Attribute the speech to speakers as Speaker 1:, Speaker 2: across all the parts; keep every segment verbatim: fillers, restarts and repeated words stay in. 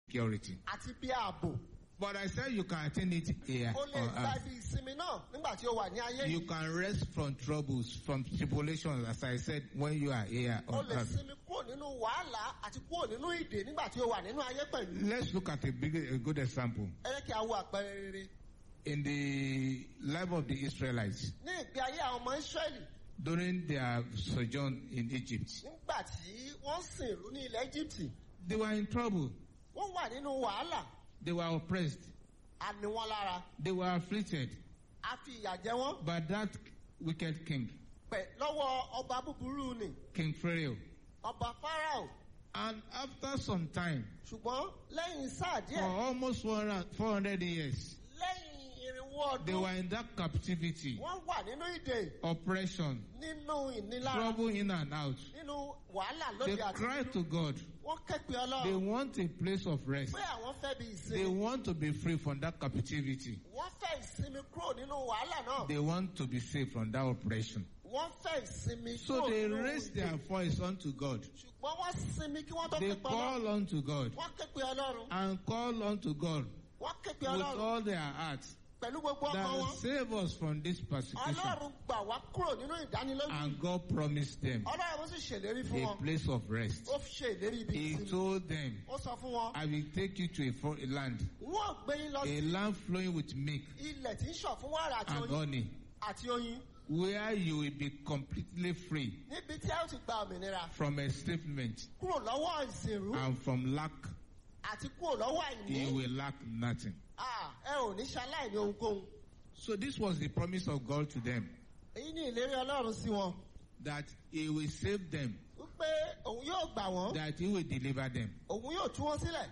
Speaker 1: security.
Speaker 2: àti bí ààbò.
Speaker 1: But I said you can attain it here
Speaker 2: ó lè
Speaker 1: on
Speaker 2: gba
Speaker 1: earth.
Speaker 2: ibi ìsinmi náà nígbà tí ó wà ní ayé
Speaker 1: You
Speaker 2: yìí.
Speaker 1: can rest from troubles, from tribulations, as I said, when you are here
Speaker 2: ó
Speaker 1: on
Speaker 2: lè
Speaker 1: earth.
Speaker 2: sinmi kúrò nínú wàhálà àti kúrò nínú ìdè nígbà tí ó wà nínú ayé pẹ̀lú.
Speaker 1: Let's look at a big, a good example.
Speaker 2: ẹ jẹ́ kí a wo àpẹẹrẹ rere.
Speaker 1: In the life of the Israelites,
Speaker 2: ní ìgbé ayé àwọn ọmọ Ísírẹ́lì
Speaker 1: during their sojourn in Egypt,
Speaker 2: nígbà tí wọ́n sìnrú ní ilẹ̀ Íjíbítì,
Speaker 1: they were in trouble.
Speaker 2: wọ́n wà nínú wàhálà.
Speaker 1: They were oppressed.
Speaker 2: a ní wọn lára.
Speaker 1: They were afflicted
Speaker 2: a fi ìyà jẹ wọ́n.
Speaker 1: by that wicked king,
Speaker 2: pẹ̀ lọ́wọ́ ọba búburú ni
Speaker 1: King Pharaoh.
Speaker 2: ọba Fáráò.
Speaker 1: And after some time,
Speaker 2: ṣùgbọ́n lẹ́yìn sáà
Speaker 1: for
Speaker 2: díẹ̀
Speaker 1: almost four hundred years,
Speaker 2: lẹ́yìn irinwó
Speaker 1: they
Speaker 2: ọdún
Speaker 1: were in that captivity,
Speaker 2: wọ́n wà nínú ìdè
Speaker 1: oppression,
Speaker 2: nínú ìnilára
Speaker 1: trouble in and out.
Speaker 2: nínú wàhálà
Speaker 1: They
Speaker 2: lóde àti
Speaker 1: cried
Speaker 2: nínú.
Speaker 1: to God.
Speaker 2: wọ́n ké pe
Speaker 1: They
Speaker 2: Ọlọ́run
Speaker 1: want a place of rest.
Speaker 2: pé àwọn fẹ́ bí
Speaker 1: They
Speaker 2: ìsinmi.
Speaker 1: want to be free from that captivity.
Speaker 2: wọ́n fẹ́ ìsinmi kúrò nínú wàhálà náà.
Speaker 1: They want to be saved from that oppression.
Speaker 2: wọ́n fẹ́ ìsinmi
Speaker 1: So
Speaker 2: kúrò
Speaker 1: they
Speaker 2: nínú
Speaker 1: raised
Speaker 2: ìdè.
Speaker 1: their voice unto God.
Speaker 2: ṣùgbọ́n wọ́n sinmi kí wọ́n tó
Speaker 1: They
Speaker 2: ké pe Ọlọ́run.
Speaker 1: call unto God
Speaker 2: wọ́n ké pe Ọlọ́run.
Speaker 1: and call unto God
Speaker 2: wọ́n ké pe
Speaker 1: with
Speaker 2: Ọlọ́run
Speaker 1: all their hearts
Speaker 2: pẹ̀lú gbogbo ọkàn
Speaker 1: that
Speaker 2: wọn.
Speaker 1: save us from this persecution.
Speaker 2: Ọlọ́run gbà wá kúrò nínú ìdánilójú.
Speaker 1: And God promised them
Speaker 2: Ọlọ́run sì ṣèlérí fún
Speaker 1: a
Speaker 2: wọn.
Speaker 1: place of rest.
Speaker 2: ó fi ṣe ìlérí ibi
Speaker 1: He
Speaker 2: ìsinmi.
Speaker 1: told them,
Speaker 2: ó sọ fún wọn.
Speaker 1: I will take you to a foreign land,
Speaker 2: wọ́n gbé yín lọ
Speaker 1: a
Speaker 2: sí
Speaker 1: land flowing with milk
Speaker 2: ilẹ̀ tí ń ṣàn fún wàrà àti
Speaker 1: and
Speaker 2: oyin.
Speaker 1: honey,
Speaker 2: àti oyin.
Speaker 1: where you will be completely free
Speaker 2: níbi tí ẹ ó ti gba òmìnira.
Speaker 1: from enslavement
Speaker 2: kúrò lọ́wọ́ ìsìnrú.
Speaker 1: and from lack.
Speaker 2: àti kúrò lọ́wọ́
Speaker 1: You
Speaker 2: àìní.
Speaker 1: will lack nothing.
Speaker 2: Ah, ẹ ò ní ṣaláìní ohunkóhun.
Speaker 1: So this was the promise of God to them,
Speaker 2: èyí ni ìlérí Ọlọ́run sí wọn.
Speaker 1: that He will save them,
Speaker 2: wípé òun yóò gbà wọ́n.
Speaker 1: that He will deliver them.
Speaker 2: òun yóò tú wọn sílẹ̀.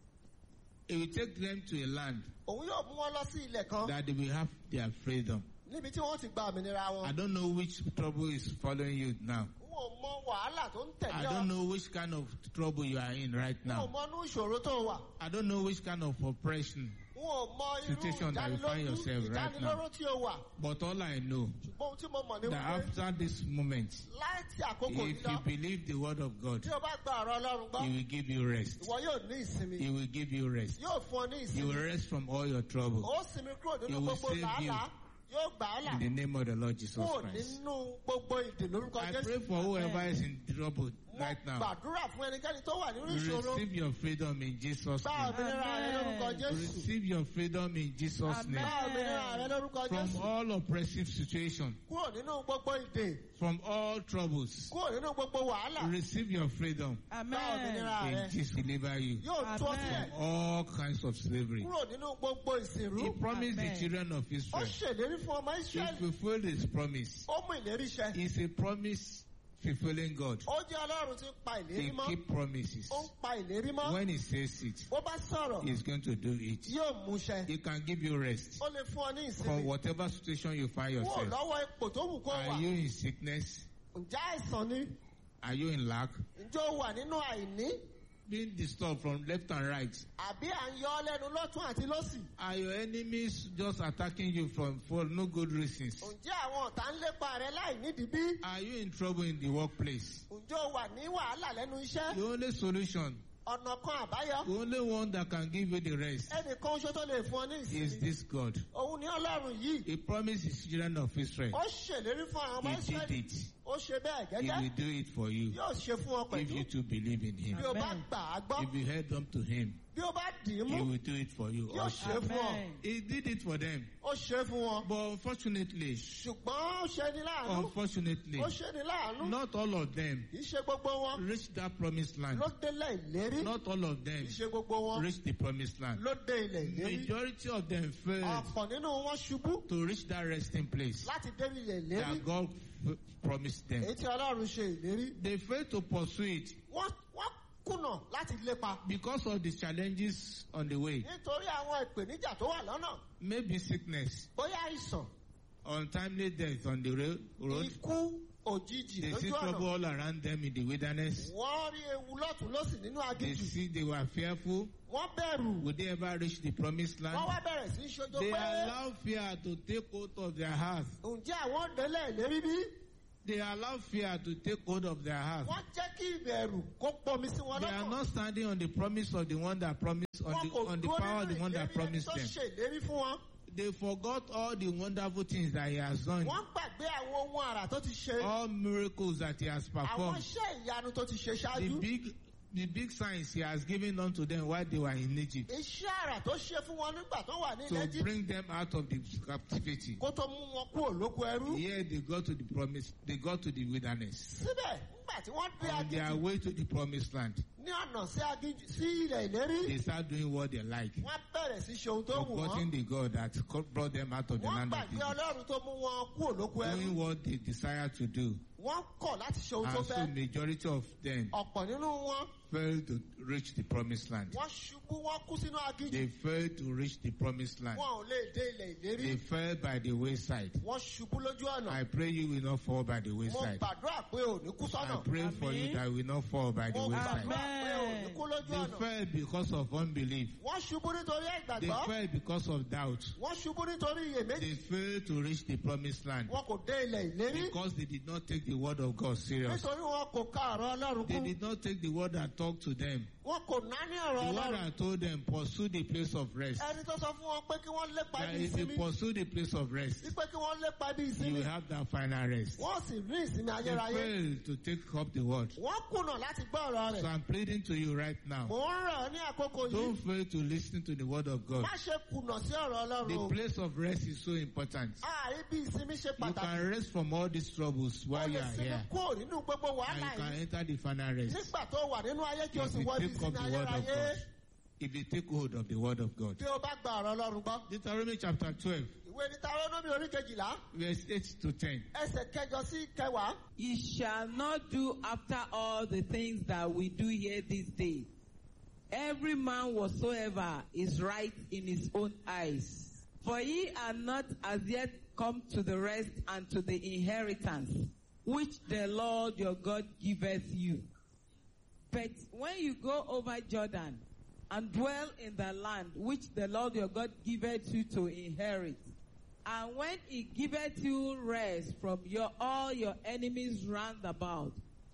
Speaker 1: He will take them to a land
Speaker 2: òun yóò mú wọn lọ sí ilẹ̀ kan.
Speaker 1: that they will have their freedom.
Speaker 2: níbi tí wọ́n ti gba òmìnira
Speaker 1: I
Speaker 2: wọn.
Speaker 1: don't know which trouble is following you now.
Speaker 2: n ò mọ wàhálà tó ń
Speaker 1: I
Speaker 2: tẹ̀lé
Speaker 1: don't
Speaker 2: ọ.
Speaker 1: know which kind of trouble you are in right
Speaker 2: n ò
Speaker 1: now.
Speaker 2: mọ inú ìṣòro tó wà.
Speaker 1: I don't know which kind of oppression.
Speaker 2: n ò mọ irú
Speaker 1: Situation that you find
Speaker 2: ìdánilójú
Speaker 1: yourself right now.
Speaker 2: ìdánilóró tí o wà.
Speaker 1: But all I know,
Speaker 2: ṣùgbọ́n ohun tí mo mọ̀ ní
Speaker 1: that
Speaker 2: wípé
Speaker 1: after this moment,
Speaker 2: láti àkókò
Speaker 1: if
Speaker 2: yìí
Speaker 1: you
Speaker 2: lọ
Speaker 1: believe the word of God,
Speaker 2: tí o bá gba ọ̀rọ̀ Ọlọ́run gbọ́
Speaker 1: He will give you rest.
Speaker 2: ìwọ yóò ní ìsinmi.
Speaker 1: He will give you rest.
Speaker 2: yóò fún ọ ní
Speaker 1: He will
Speaker 2: ìsinmi.
Speaker 1: rest from all your trouble.
Speaker 2: ó sinmi kúrò
Speaker 1: He
Speaker 2: nínú
Speaker 1: will
Speaker 2: gbogbo
Speaker 1: save you.
Speaker 2: làálàá. yóò gbà á là
Speaker 1: In the name of the Lord Jesus
Speaker 2: kúrò
Speaker 1: Christ.
Speaker 2: nínú gbogbo ìdè lórúkọ
Speaker 1: I
Speaker 2: Jésù.
Speaker 1: pray for whoever is in trouble
Speaker 2: mo
Speaker 1: right now.
Speaker 2: gbàdúrà fún ẹnikẹ́ni tó wà nínú ìṣòro.
Speaker 1: Receive your freedom in Jesus'
Speaker 2: gba
Speaker 1: name.
Speaker 2: òmìnira rẹ lórúkọ Jésù.
Speaker 1: Receive your freedom in Jesus'
Speaker 2: gba
Speaker 1: name.
Speaker 2: òmìnira rẹ lórúkọ
Speaker 1: From
Speaker 2: Jésù.
Speaker 1: all oppressive situation,
Speaker 2: kúrò nínú gbogbo ìdè.
Speaker 1: from all troubles,
Speaker 2: kúrò nínú gbogbo wàhálà.
Speaker 1: receive your freedom.
Speaker 2: gba òmìnira
Speaker 1: In
Speaker 2: rẹ.
Speaker 1: Jesus deliver you
Speaker 2: yóò tú ọ sílẹ̀.
Speaker 1: from all kinds of slavery.
Speaker 2: kúrò nínú gbogbo ìsìnrú.
Speaker 1: He promised the
Speaker 3: Amen.
Speaker 1: children of
Speaker 2: ó
Speaker 1: Israel.
Speaker 2: ṣèlérí fún ọmọ
Speaker 1: He
Speaker 2: Ísírẹ́lì.
Speaker 1: fulfilled His promise.
Speaker 2: ó mú ìlérí ṣẹ.
Speaker 1: He's a promise fulfilling God.
Speaker 2: ó jẹ́ Ọlọ́run tí ń pa ìlérí
Speaker 1: He
Speaker 2: mọ́.
Speaker 1: keep promises.
Speaker 2: ó ń pa ìlérí mọ́.
Speaker 1: When He says it,
Speaker 2: bó bá sọ̀rọ̀
Speaker 1: He's going to do it.
Speaker 2: yóò mú ṣẹ.
Speaker 1: He can give you rest
Speaker 2: ó lè fún ọ ní
Speaker 1: from
Speaker 2: ìsinmi.
Speaker 1: whatever situation you find
Speaker 2: kúrò
Speaker 1: yourself.
Speaker 2: lọ́wọ́ ipò tó wù kó wà.
Speaker 1: Are you in sickness?
Speaker 2: ǹjẹ́ àìsàn ni?
Speaker 1: Are you in lack?
Speaker 2: ǹjẹ́ ó wà nínú àìní?
Speaker 1: Being disturbed from left and right?
Speaker 2: àbí à ń yọ ọ́ lẹ́nu lọ́tún àti lọ́sì?
Speaker 1: Are your enemies just attacking you from for no good reasons?
Speaker 2: ǹjẹ́ àwọn ọ̀tá ń lépa rẹ láì nídìí bí?
Speaker 1: Are you in trouble in the workplace?
Speaker 2: ǹjẹ́ ó wà ní wàhálà lẹ́nu iṣẹ́?
Speaker 1: The only solution,
Speaker 2: ọ̀nà kan àbáyọ.
Speaker 1: the only one that can give you the rest
Speaker 2: ẹnìkan ṣo tó lè fún ọ ní
Speaker 1: is
Speaker 2: ìsinmi.
Speaker 1: this God.
Speaker 2: òun ni Ọlọ́run yìí.
Speaker 1: He promised His children of Israel.
Speaker 2: ó ṣèlérí fún àwọn ọmọ
Speaker 1: He did
Speaker 2: Ísírẹ́lì.
Speaker 1: it.
Speaker 2: ó ṣe bẹ́ẹ̀
Speaker 1: He
Speaker 2: gẹ́gẹ́.
Speaker 1: will do it for you
Speaker 2: yóò ṣe fún ọ
Speaker 1: if
Speaker 2: pẹ̀lú.
Speaker 1: you too believe in Him.
Speaker 2: bí o bá
Speaker 3: Amen.
Speaker 2: gbà á gbọ́.
Speaker 1: If you head up to Him,
Speaker 2: bí o bá dì í
Speaker 1: He
Speaker 2: mú.
Speaker 1: will do it for you
Speaker 2: yóò
Speaker 1: also.
Speaker 2: ṣe fún ọ.
Speaker 3: Amen.
Speaker 1: He did it for them.
Speaker 2: ó ṣe fún wọn.
Speaker 1: But unfortunately,
Speaker 2: ṣùgbọ́n ó ṣe ní láàánú.
Speaker 1: unfortunately,
Speaker 2: ó ṣe ní láàánú.
Speaker 1: not all of them
Speaker 2: kì í ṣe gbogbo wọn.
Speaker 1: reached that promised land.
Speaker 2: ló délẹ̀ ìlérí.
Speaker 1: Not all of
Speaker 2: kì
Speaker 1: them
Speaker 2: í ṣe gbogbo wọn.
Speaker 1: reached the promised land.
Speaker 2: ló dé ilẹ̀ ìlérí.
Speaker 1: Majority of them failed
Speaker 2: ọ̀pọ̀ nínú wọn ṣubú
Speaker 1: to reach that resting place
Speaker 2: láti dé ilẹ̀ ìlérí.
Speaker 1: that God f- promised them.
Speaker 2: èyí tí Ọlọ́run ṣe ìlérí.
Speaker 1: They failed to pursue it
Speaker 2: wọ́n wọ́n kùnà láti lépa.
Speaker 1: because of the challenges on the way.
Speaker 2: nítorí àwọn ìpèníjà tó wà lọ́nà.
Speaker 1: Maybe sickness,
Speaker 2: bóyá àìsàn.
Speaker 1: untimely death on the ra- road.
Speaker 2: ikú òjijì
Speaker 1: They see
Speaker 2: lójú
Speaker 1: trouble
Speaker 2: ọ̀nà.
Speaker 1: all around them in the wilderness.
Speaker 2: wọ́n rí ewu lọ́tún lọ́sì nínú
Speaker 1: They
Speaker 2: aginjù.
Speaker 1: see they were fearful.
Speaker 2: wọ́n bẹ̀rù.
Speaker 1: Would they ever reach the promised
Speaker 2: wọ́n
Speaker 1: land?
Speaker 2: wá bẹ̀rẹ̀ sí í ṣojo
Speaker 1: They
Speaker 2: pé
Speaker 1: allow fear to take hold of their hearts.
Speaker 2: ǹjẹ́ àwọn délẹ̀ ìlérí bí?
Speaker 1: They allow fear to take hold of their heart.
Speaker 2: Wọ́n jẹ́ kí ìbẹ̀rù kó pọnmi sí wọn
Speaker 1: They are
Speaker 2: lọ́kàn.
Speaker 1: not standing on the promise of the one that promised, on
Speaker 2: Wọn
Speaker 1: the,
Speaker 2: kò
Speaker 1: on the
Speaker 2: dúró
Speaker 1: power of the
Speaker 2: nínú
Speaker 1: one that
Speaker 2: ìlérí ẹni
Speaker 1: promised
Speaker 2: tó
Speaker 1: them.
Speaker 2: ṣe ìlérí fún wọn.
Speaker 1: They forgot all the wonderful things that he has done,
Speaker 2: Wọ́n gbàgbé àwọn ohun àrà tó ti ṣe.
Speaker 1: all miracles that he has
Speaker 2: Àwọn
Speaker 1: performed,
Speaker 2: iṣẹ́ ìyanu tó ti ṣe
Speaker 1: the
Speaker 2: ṣáájú.
Speaker 1: big, the big signs he has given unto them while they were in Egypt,
Speaker 2: Iṣẹ́ àrà tó ṣe fún wọn nígbà tó wà ní
Speaker 1: to
Speaker 2: ilẹ̀ Egypt.
Speaker 1: bring them out of the captivity.
Speaker 2: Kó tó mú wọn kúrò lóko ẹrú.
Speaker 1: Here they got to the promise, they got to the wilderness.
Speaker 2: Síbẹ̀ nígbà tí wọ́n dé
Speaker 1: On their
Speaker 2: aginjù
Speaker 1: way to the promised land,
Speaker 2: ní ọ̀nà sí aginjù sí ilẹ̀ ìlérí.
Speaker 1: they start doing what they like,
Speaker 2: Wọ́n bẹ̀rẹ̀ sí ṣe ohun tó wù
Speaker 1: forgetting
Speaker 2: wọ́n.
Speaker 1: the God that brought them out of the
Speaker 2: Wọ́n
Speaker 1: land of
Speaker 2: gbàgbé
Speaker 1: Egypt,
Speaker 2: Ọlọ́run tó mú wọn kúrò lóko ẹrú.
Speaker 1: doing what they desire to do.
Speaker 2: Wọ́n kọ̀ láti ṣe ohun tó
Speaker 1: And so
Speaker 2: fẹ́.
Speaker 1: majority of them
Speaker 2: Ọ̀pọ̀ nínú wọn
Speaker 1: failed to reach the promised land.
Speaker 2: wọ́n ṣubú wọ́n kú sínú aginjù.
Speaker 1: They failed to reach the promised land.
Speaker 2: Wọn ò lè dé ilẹ̀ ìlérí.
Speaker 1: They fell by the wayside.
Speaker 2: Wọ́n ṣubú lójú ọ̀nà.
Speaker 1: I pray you will not fall by the
Speaker 2: Mo
Speaker 1: wayside.
Speaker 2: gbàdúrà pé ò ní kú
Speaker 1: I
Speaker 2: sọ́nà.
Speaker 1: pray for you that you will not fall by the
Speaker 2: Mo
Speaker 1: wayside.
Speaker 2: gbàdúrà pé ò ní kú lójú
Speaker 1: They
Speaker 2: ọ̀nà.
Speaker 1: fell because of unbelief.
Speaker 2: Wọ́n ṣubú nítorí
Speaker 1: They
Speaker 2: àìgbàgbọ́.
Speaker 1: fell because of doubt.
Speaker 2: Wọ́n ṣubú nítorí iyèméjì.
Speaker 1: They failed to reach the promised land
Speaker 2: Wọn kò dé ilẹ̀ ìlérí.
Speaker 1: because they did not take the word of God serious.
Speaker 2: Nítorí wọn kò ka ọ̀rọ̀ Ọlọ́run
Speaker 1: They
Speaker 2: kún.
Speaker 1: did not take the word that talked to them.
Speaker 2: Wọn kò náání
Speaker 1: The
Speaker 2: ọ̀rọ̀
Speaker 1: word
Speaker 2: Ọlọ́run.
Speaker 1: that told them, pursue the place of rest.
Speaker 2: Ẹni tó sọ fún wọn pé kí wọ́n lépa
Speaker 1: That
Speaker 2: ibi
Speaker 1: if you
Speaker 2: ìsinmi.
Speaker 1: pursue the place of rest,
Speaker 2: Wípé kí wọ́n lépa ibi
Speaker 1: you
Speaker 2: ìsinmi.
Speaker 1: will have that final rest.
Speaker 2: Wọ́n sì rí ìsinmi
Speaker 1: They
Speaker 2: ayérayé.
Speaker 1: failed to take up the word.
Speaker 2: Wọ́n kùnà láti gbọ́ ọ̀rọ̀
Speaker 1: So
Speaker 2: rẹ̀.
Speaker 1: I'm pleading to you right now.
Speaker 2: Mò ń rẹ̀ ọ́ ní àkókò
Speaker 1: Don't
Speaker 2: yìí.
Speaker 1: fail to listen to the word of God.
Speaker 2: Má ṣe kùnà sí ọ̀rọ̀ Ọlọ́run
Speaker 1: The
Speaker 2: o.
Speaker 1: place of rest is so important.
Speaker 2: Ààrí bí ìsinmi ṣe
Speaker 1: You
Speaker 2: pàtàkì.
Speaker 1: can rest from all these troubles
Speaker 2: O
Speaker 1: while you
Speaker 2: lè
Speaker 1: are
Speaker 2: sinmi
Speaker 1: here.
Speaker 2: kúrò nínú gbogbo
Speaker 1: And
Speaker 2: wàhálà
Speaker 1: you can
Speaker 2: yìí.
Speaker 1: enter the final rest.
Speaker 2: Nígbà tó wà nínú ayé kí o
Speaker 1: If
Speaker 2: sì
Speaker 1: you
Speaker 2: wọ ibi
Speaker 1: take up
Speaker 2: ìsinmi
Speaker 1: the word of
Speaker 2: ayérayé.
Speaker 1: God. If you take hold of the word of God.
Speaker 2: Bí o bá gba ọ̀rọ̀ Ọlọ́run gbọ́.
Speaker 1: Deuteronomy chapter twelve,
Speaker 2: Ìwé Deuteronomy orí kejìlá.
Speaker 1: verse eight to ten.
Speaker 2: Ẹsẹ̀ kẹjọ sí kẹwàá.
Speaker 3: Ye shall not do after all the things that we do here these days. Every man whatsoever is right in his own eyes. For ye are not as yet come to the rest and to the inheritance, which the Lord your God giveth you. But when you go over Jordan, and dwell in the land which the Lord your God giveth you to inherit, and when he giveth you rest from your all your enemies round about,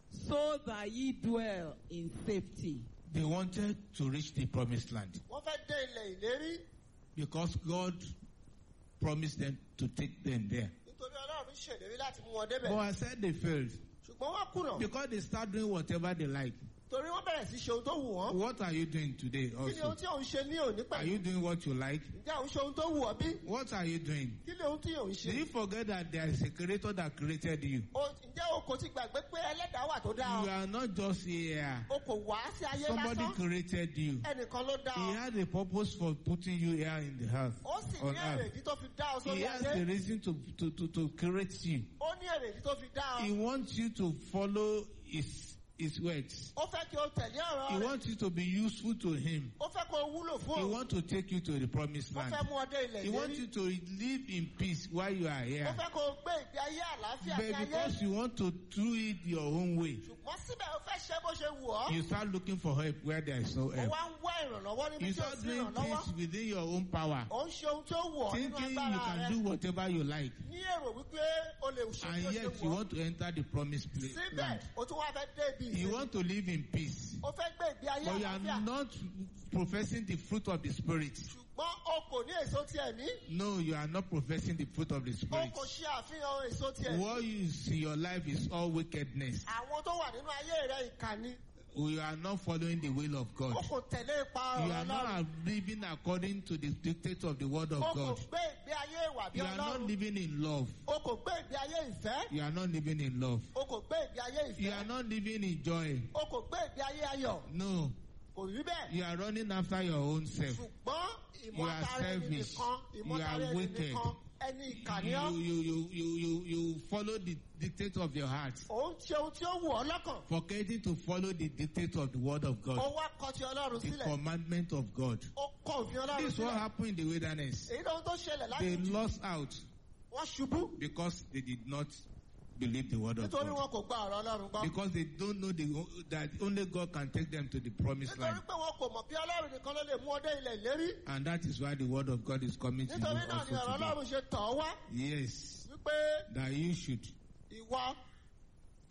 Speaker 3: so that ye dwell in safety.
Speaker 1: They wanted to reach the promised land
Speaker 2: Wọ́n fẹ́ dé ilẹ̀ ìlérí.
Speaker 1: because God promised them to take them there.
Speaker 2: Nítorí Ọlọ́run ṣèlérí láti mú wọn débẹ̀.
Speaker 1: But I said they failed
Speaker 2: Ṣùgbọ́n wọ́n kùnà.
Speaker 1: because they start doing whatever they like.
Speaker 2: Torí wọ́n bẹ̀rẹ̀ sí ṣe ohun tó wù wọ́n.
Speaker 1: What are you doing today
Speaker 2: Kí ni ohun
Speaker 1: also?
Speaker 2: tí òun ṣe ní òní
Speaker 1: Are
Speaker 2: pẹ̀lú?
Speaker 1: you doing what you like?
Speaker 2: Ǹjẹ́ òun ṣe ohun tó wù ọ́ bí?
Speaker 1: What are you doing?
Speaker 2: Kí ni ohun tí òun ṣe?
Speaker 1: Did you forget that there is a creator that created you?
Speaker 2: O- Ǹjẹ́ o kò ti gbàgbé pé ẹlẹ́dàá wà tó dá
Speaker 1: You
Speaker 2: ọ?
Speaker 1: are not just here.
Speaker 2: O kò wá sí ayé
Speaker 1: Somebody
Speaker 2: lásán.
Speaker 1: created you.
Speaker 2: Ẹnìkan ló dá
Speaker 1: He
Speaker 2: ọ.
Speaker 1: had a purpose for putting you here in the earth.
Speaker 2: Ó sì
Speaker 1: On
Speaker 2: ní
Speaker 1: earth.
Speaker 2: èrèdí tó fi dá ọ
Speaker 1: He
Speaker 2: sórí
Speaker 1: has the
Speaker 2: ayé.
Speaker 1: reason to, to, to, to create you.
Speaker 2: Ó ní èrèdí tó fi dá
Speaker 1: He
Speaker 2: ọ.
Speaker 1: wants you to follow his, his words.
Speaker 2: Ó fẹ́ kí o tẹ̀lé ọ̀rọ̀
Speaker 1: He
Speaker 2: rẹ̀.
Speaker 1: wants you to be useful to him.
Speaker 2: Ó fẹ́ kó o wúlò fún
Speaker 1: He
Speaker 2: ọ.
Speaker 1: wants to take you to the promised
Speaker 2: Ó
Speaker 1: land.
Speaker 2: fẹ́ mú ọ dé ilẹ̀
Speaker 1: He wants you
Speaker 2: ìlérí.
Speaker 1: to live in peace while you are
Speaker 2: Ó
Speaker 1: here.
Speaker 2: fẹ́ kó o gbé ìgbé ayé àlàáfíà
Speaker 1: But
Speaker 2: ní ayé.
Speaker 1: because you want to do it your own way,
Speaker 2: Ṣùgbọ́n síbẹ̀ o fẹ́ ṣe bó ṣe wù ọ́.
Speaker 1: you start looking for help where there is no
Speaker 2: Ó
Speaker 1: help.
Speaker 2: wá ń wá ìrànlọ́wọ́ níbi
Speaker 1: You
Speaker 2: tí o
Speaker 1: start
Speaker 2: sí
Speaker 1: doing
Speaker 2: ìrànlọ́wọ́.
Speaker 1: things within your own power,
Speaker 2: Ó ń ṣe ohun tó wù ọ́ nínú
Speaker 1: thinking you
Speaker 2: agbára
Speaker 1: can
Speaker 2: rẹ̀.
Speaker 1: do whatever you like,
Speaker 2: Ní èrò wípé o lè ṣe bí
Speaker 1: and
Speaker 2: o ṣe
Speaker 1: yet
Speaker 2: wù
Speaker 1: you
Speaker 2: ọ́.
Speaker 1: want to enter the promised pla-
Speaker 2: Síbẹ̀
Speaker 1: land.
Speaker 2: o tún wá fẹ́ dé ibi
Speaker 1: You
Speaker 2: ìsinmi.
Speaker 1: want to live in peace,
Speaker 2: O fẹ́ gbé ìgbé ayé
Speaker 1: but you are
Speaker 2: àlàáfíà.
Speaker 1: not professing the fruit of the Spirit.
Speaker 2: Ṣùgbọ́n o kò ní èso ti ẹ̀mí.
Speaker 1: No, you are not professing the fruit of the
Speaker 2: O
Speaker 1: Spirit.
Speaker 2: kò ṣe àfihàn èso ti ẹ̀mí.
Speaker 1: What you see in your life is all wickedness.
Speaker 2: Àwọn tó wà nínú ayé rẹ̀ ìkànnì.
Speaker 1: We are not following the will of
Speaker 2: O
Speaker 1: God.
Speaker 2: kò tẹ̀lé ipa
Speaker 1: You
Speaker 2: ọ̀rọ̀
Speaker 1: are
Speaker 2: Ọlọ́run.
Speaker 1: not living according to the dictates of the word of
Speaker 2: O kò
Speaker 1: God.
Speaker 2: gbé ìgbé ayé ìwà bí
Speaker 1: You are not
Speaker 2: Ọlọ́run.
Speaker 1: living in love.
Speaker 2: O kò gbé ìgbé ayé ìfẹ́.
Speaker 1: You are not living in love.
Speaker 2: O kò gbé ìgbé ayé
Speaker 1: You are
Speaker 2: ìfẹ́.
Speaker 1: not living in joy.
Speaker 2: O kò gbé ìgbé ayé ayọ̀.
Speaker 1: No,
Speaker 2: Kò rí bẹ́ẹ̀.
Speaker 1: you are running after your own self.
Speaker 2: Ṣùgbọ́n
Speaker 1: You
Speaker 2: ìmọ̀tara
Speaker 1: are
Speaker 2: ẹni
Speaker 1: selfish.
Speaker 2: nìkan,
Speaker 1: You
Speaker 2: ìmọ̀tara
Speaker 1: are
Speaker 2: ẹni
Speaker 1: wicked.
Speaker 2: nìkan, ẹni ìkànnì
Speaker 1: You,
Speaker 2: ọ́.
Speaker 1: you, you, you, you, you follow the dictate of your heart,
Speaker 2: Òun ṣe ohun tí ó wù ọ́ lọ́kàn.
Speaker 1: forgetting to follow the dictate of the word of God,
Speaker 2: Ó wá kọ ti Ọlọ́run
Speaker 1: the
Speaker 2: sílẹ̀.
Speaker 1: commandment of God.
Speaker 2: Ó kọ òfin Ọlọ́run
Speaker 1: This is what
Speaker 2: sílẹ̀.
Speaker 1: happened in the wilderness.
Speaker 2: Èyí lóhun tó ṣẹlẹ̀
Speaker 1: They
Speaker 2: láti jù.
Speaker 1: lost out
Speaker 2: Wọ́n ṣubú.
Speaker 1: because they did not believe the word of
Speaker 2: Nítorí
Speaker 1: God.
Speaker 2: wọn kò gba ọ̀rọ̀ Ọlọ́run gbọ́.
Speaker 1: Because they don't know the, that only God can take them to the promised land.
Speaker 2: Nítorí pé wọn kò mọ̀ bí Ọlọ́run nìkan ló lè mú ọ dé ilẹ̀ ìlérí.
Speaker 1: And that is why the word of God is coming to you
Speaker 2: Nítorí náà ni ọ̀rọ̀
Speaker 1: also today.
Speaker 2: Ọlọ́run ṣe tọ̀ ọ́ wá.
Speaker 1: Yes,
Speaker 2: Wípé
Speaker 1: that you should
Speaker 2: ìwọ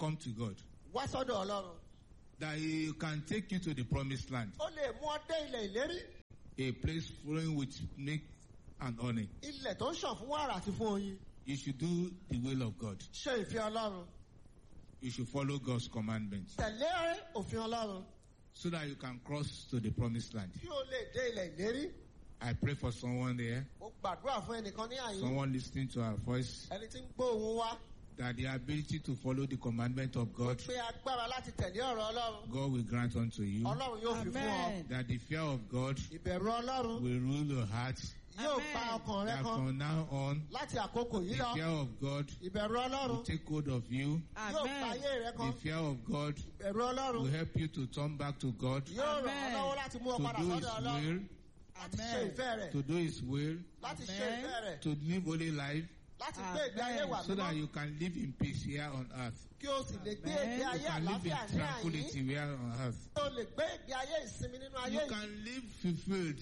Speaker 1: come to God.
Speaker 2: Wá sọ́dọ̀ Ọlọ́run.
Speaker 1: That He can take you to the promised land.
Speaker 2: Ó lè mú ọ dé ilẹ̀ ìlérí.
Speaker 1: A place flowing with milk and honey.
Speaker 2: Ilẹ̀ tó ń ṣàn fún wàrà àti fún oyin.
Speaker 1: You should do the will of God.
Speaker 2: Ṣe ìfẹ́ Ọlọ́run.
Speaker 1: You should follow God's commandments.
Speaker 2: Tẹ̀lé òfin Ọlọ́run.
Speaker 1: So that you can cross to the promised land.
Speaker 2: Kí o lè dé ilẹ̀ ìlérí.
Speaker 1: I pray for someone there.
Speaker 2: Mo gbàdúrà fún ẹnìkan ní àyè.
Speaker 1: Someone listening to our voice.
Speaker 2: Ẹni tí ń gbóhùn wá.
Speaker 1: That the ability to follow the commandment of God.
Speaker 2: Pé agbára láti tẹ̀lé ọ̀rọ̀ Ọlọ́run.
Speaker 1: God will grant unto you.
Speaker 2: Ọlọ́run yóò fi fún ọ.
Speaker 1: That the fear of God.
Speaker 2: Ìbẹ̀rù Ọlọ́run.
Speaker 1: Will rule your heart.
Speaker 2: Yóò pa ọkàn rẹ
Speaker 1: That
Speaker 2: kan.
Speaker 1: from now on.
Speaker 2: Láti àkókò yìí lọ.
Speaker 1: The fear of God.
Speaker 2: Ìbẹ̀rù Ọlọ́run.
Speaker 1: Will take hold of you.
Speaker 2: Yóò pa ayé rẹ kan.
Speaker 1: The fear of God.
Speaker 2: Ìbẹ̀rù Ọlọ́run.
Speaker 1: Will help you to turn back to God.
Speaker 2: Yóò ràn ọ́ lọ́wọ́ láti mú ọ padà sọ́dọ̀ Ọlọ́run. Láti ṣe ìfẹ́ rẹ̀.
Speaker 1: To do His will.
Speaker 2: Láti ṣe ìfẹ́ rẹ̀.
Speaker 1: To live holy life.
Speaker 2: Láti gbé ìgbé ayé wà mímọ́.
Speaker 1: So that you can live in peace here on earth.
Speaker 2: Kí o sì lè gbé ìgbé ayé àlàáfíà ní
Speaker 1: You can live in tranquility
Speaker 2: àyè.
Speaker 1: here on earth.
Speaker 2: Kí o lè gbé ìgbé ayé ìsinmi nínú ayé
Speaker 1: You
Speaker 2: yìí.
Speaker 1: can live fulfilled.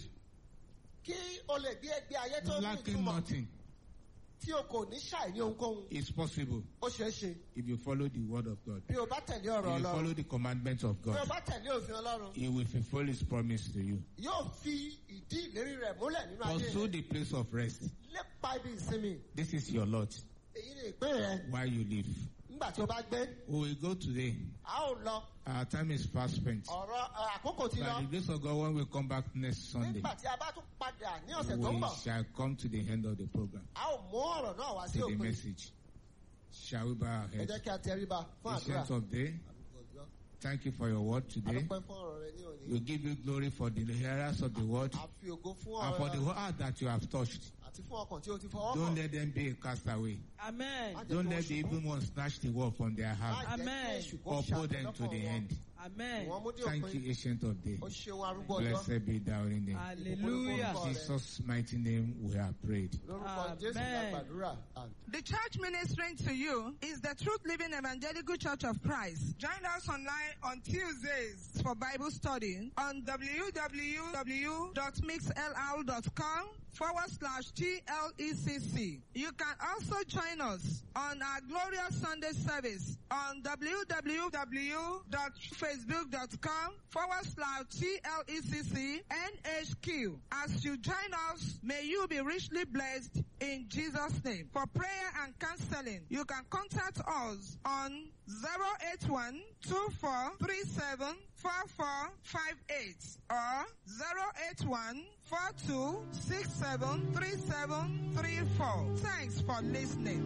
Speaker 2: Kí o lè gbé ìgbé ayé tó ní
Speaker 1: Lacking
Speaker 2: ìtumọ̀.
Speaker 1: nothing.
Speaker 2: Tí o kò ní ṣàì ní ohunkóhun.
Speaker 1: It's possible.
Speaker 2: Ó ṣeé ṣe.
Speaker 1: If you follow the word of God.
Speaker 2: Bí o bá tẹ̀lé ọ̀rọ̀
Speaker 1: If you
Speaker 2: Ọlọ́run.
Speaker 1: follow the commandments of
Speaker 2: Bí o
Speaker 1: God.
Speaker 2: bá tẹ̀lé òfin Ọlọ́run.
Speaker 1: He will fulfill His promise to you.
Speaker 2: Yóò fi ìdí ìlérí rẹ̀ múlẹ̀ nínú ayé
Speaker 1: Pursue
Speaker 2: rẹ̀.
Speaker 1: the place of rest.
Speaker 2: Lépa ibi ìsinmi.
Speaker 1: This is your lot.
Speaker 2: Èyí ni ìpín rẹ̀.
Speaker 1: While you live.
Speaker 2: Nígbà tí o bá gbé.
Speaker 1: We will go today.
Speaker 2: A ó lọ.
Speaker 1: Our time is fast spent.
Speaker 2: Ọ̀rọ̀ àkókò ti
Speaker 1: By
Speaker 2: lọ.
Speaker 1: the grace of God, when we come back next Sunday,
Speaker 2: Nígbà tí a bá tún padà ní ọ̀sẹ̀ tó ń
Speaker 1: we
Speaker 2: bọ̀.
Speaker 1: shall come to the end of the program.
Speaker 2: A ó mú ọ̀rọ̀ náà wá sí
Speaker 1: To the
Speaker 2: òpin.
Speaker 1: message. Shall we bow our
Speaker 2: Ẹ
Speaker 1: heads?
Speaker 2: jẹ́ kí a tẹríba fún àdúrà.
Speaker 1: Ancient of day, thank you for your word today.
Speaker 2: Adúpẹ́ fún ọ̀rọ̀ rẹ ní òní.
Speaker 1: We give you glory for the hearers of the word
Speaker 2: A fi ògo fún
Speaker 1: and for the
Speaker 2: ọ̀rọ̀
Speaker 1: heart that you have touched.
Speaker 2: àti fún ọkàn tí o ti fọwọ́
Speaker 1: Don't
Speaker 2: kàn.
Speaker 1: let them be a castaway.
Speaker 3: Amen.
Speaker 2: Má jẹ́
Speaker 1: Don't
Speaker 2: kí
Speaker 1: let
Speaker 2: wọ́n
Speaker 1: the
Speaker 2: ṣubú.
Speaker 1: evil one snatch the word from their
Speaker 2: Má
Speaker 1: heart.
Speaker 2: jẹ́ kí
Speaker 3: Amen.
Speaker 2: èṣù kó
Speaker 1: Uphold them to
Speaker 2: ṣàtẹ̀lọ́kàn
Speaker 1: the
Speaker 2: wọn.
Speaker 1: end.
Speaker 3: Amen.
Speaker 2: Wọ́n mú dé
Speaker 1: Thank
Speaker 2: òpin.
Speaker 1: you, Ancient of Day.
Speaker 2: Ó ṣeun arúgbó ọjọ́.
Speaker 1: Blessed be thou in name.
Speaker 3: Hallelujah.
Speaker 1: In Jesus' mighty name we have prayed.
Speaker 2: Lórúkọ Jésù la
Speaker 3: Amen.
Speaker 2: gbàdúrà. Àmín.
Speaker 4: The church ministering to you is the Truth Living Evangelical Church of Christ. Join us online on Tuesdays for Bible study on w w w dot mixlr dot com forward slash T L E C C. You can also join us on our glorious Sunday service on w w w dot facebook dot com forward slash T L E C C N H Q. As you join us, may you be richly blessed in Jesus' name. For prayer and counseling, you can contact us on zero eight one two four three seven four four five eight or zero eight one four two six seven three seven three four. Thanks for listening.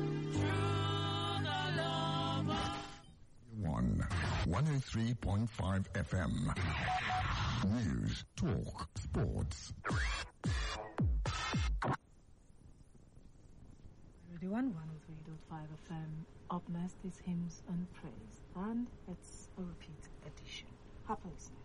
Speaker 5: One, one oh three point five F M. News, talk, sports.
Speaker 6: Radio one, one oh three point five F M. Up next is Hymns and Praise, and it's a repeat edition. Happy listening.